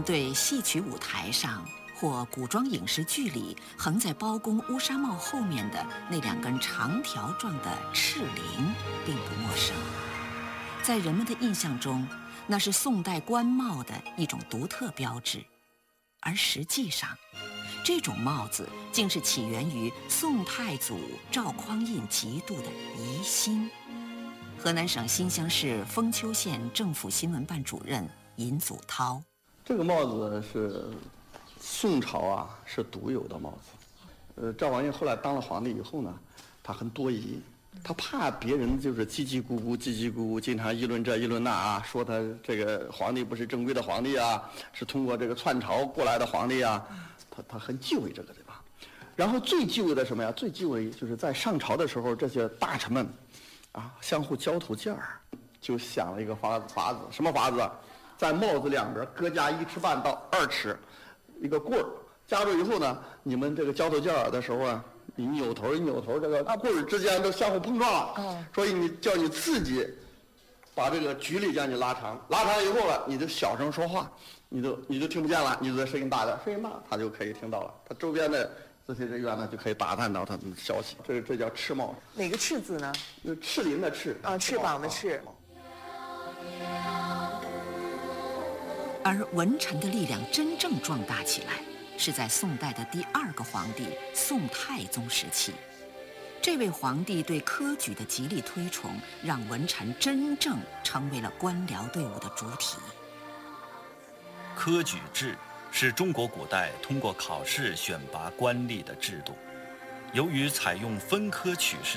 对戏曲舞台上或古装影视剧里横在包公乌纱帽后面的那2根长条状的敕翎并不陌生。在人们的印象中，那是宋代官帽的一种独特标志，而实际上，这种帽子竟是起源于宋太祖赵匡胤嫉妒的疑心。河南省新乡市封丘县政府新闻办主任尹祖涛： 这个帽子是宋朝是独有的帽子。赵匡胤后来当了皇帝以后呢，他很多疑，他怕别人就是叽叽咕咕，经常议论这议论那说他这个皇帝不是正规的皇帝是通过这个篡朝过来的皇帝他很忌讳这个，对吧？然后最忌讳的什么呀？最忌讳就是在上朝的时候，这些大臣们相互交头接耳，就想了一个法子，什么法子？在帽子两边各加1尺半到2尺，一个棍儿，夹住以后呢，你们这个交头接耳的时候你扭头一扭头，这个棍儿之间都相互碰撞了。所以你叫你自己把这个距离将你拉长以后了，你就小声说话，你就听不见了，你就声音大点，声音大他就可以听到了，他周边的这些人员呢就可以打探到他的消息。这叫敕帽。 哪个敕字呢？ 敕翎的敕翅膀的翅。 而文臣的力量真正壮大起来，是在宋代的第2个皇帝宋太宗时期。这位皇帝对科举的极力推崇，让文臣真正成为了官僚队伍的主体。 科举制是中国古代通过考试选拔官吏的制度，由于采用分科取士